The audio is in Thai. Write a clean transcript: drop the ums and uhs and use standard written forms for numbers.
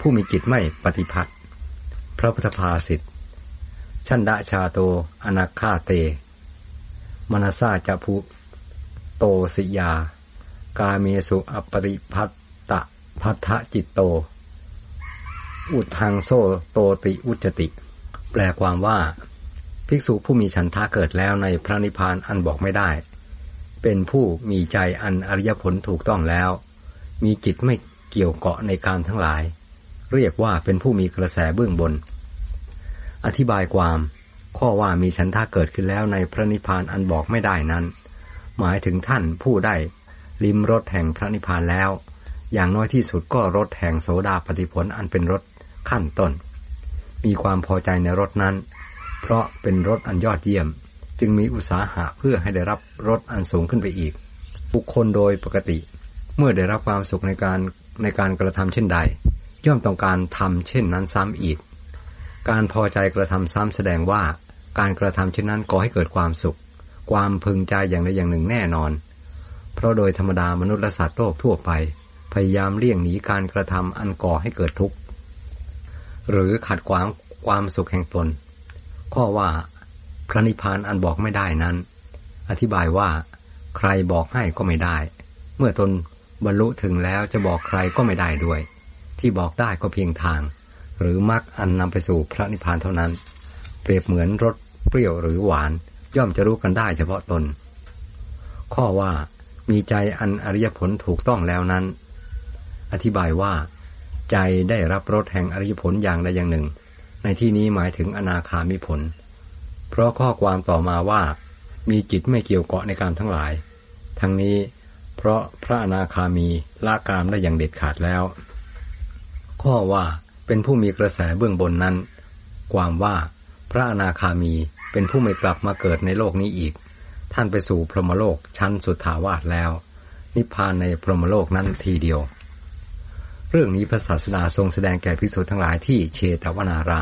ผู้มีจิตไม่ปฏิภัทธ์พระพุทธภาษิตชันดะชาโตอนาคาเตมนสาจะภูโตสิยากาเมสุอปริภัตตะภัทธจิตโตอุทังโซโตติอุจจติแปลความว่าภิกษุผู้มีฉันทะเกิดแล้วในพระนิพพานอันบอกไม่ได้เป็นผู้มีใจอันอริยผลถูกต้องแล้วมีจิตไม่เกี่ยวเกาะในการทั้งหลายเรียกว่าเป็นผู้มีกระแสเบื้องบนอธิบายความข้อว่ามีฉันทะเกิดขึ้นแล้วในพระนิพพานอันบอกไม่ได้นั้นหมายถึงท่านผู้ได้ลิ้มรสแห่งพระนิพพานแล้วอย่างน้อยที่สุดก็รสแห่งโสดาปัตติผลอันเป็นรสขั้นต้นมีความพอใจในรสนั้นเพราะเป็นรสอันยอดเยี่ยมจึงมีอุตสาหะเพื่อให้ได้รับรสอันสูงขึ้นไปอีกบุคคลโดยปกติเมื่อได้รับความสุขในการกระทำเช่นใดย่อมต้องการทำเช่นนั้นซ้ำอีกการพอใจกระทำซ้ำแสดงว่าการกระทำเช่นนั้นก่อให้เกิดความสุขความพึงใจอย่างใดอย่างหนึ่งแน่นอนเพราะโดยธรรมดามนุษย์และสัตว์โลกทั่วไปพยายามเลี่ยงหนีการกระทำอันก่อให้เกิดทุกข์หรือขัดขวางความสุขแห่งตนข้อว่าพระนิพพานอันบอกไม่ได้นั้นอธิบายว่าใครบอกให้ก็ไม่ได้เมื่อตนบรรลุถึงแล้วจะบอกใครก็ไม่ได้ด้วยที่บอกได้ก็เพียงทางหรือมรรคอันนำไปสู่พระนิพพานเท่านั้นเปรียบเหมือนรสเปรี้ยวหรือหวานย่อมจะรู้กันได้เฉพาะตนข้อว่ามีใจอันอริยผลถูกต้องแล้วนั้นอธิบายว่าใจได้รับรสแห่งอริยผลอย่างใดอย่างหนึ่งในที่นี้หมายถึงอนาคามิผลเพราะข้อความต่อมาว่ามีจิตไม่เกี่ยวเกาะในการทั้งหลายทั้งนี้เพราะพระอนาคามีละกามได้อย่างเด็ดขาดแล้วข้อว่าเป็นผู้มีกระแสเบื้องบนนั้นความว่าพระอนาคามีเป็นผู้ไม่กลับมาเกิดในโลกนี้อีกท่านไปสู่พรหมโลกชั้นสุทธาวาสแล้วนิพพานในพรหมโลกนั้นทีเดียวเรื่องนี้พระศาสดาทรงแสดงแก่ภิกษุทั้งหลายที่เชตวนาราม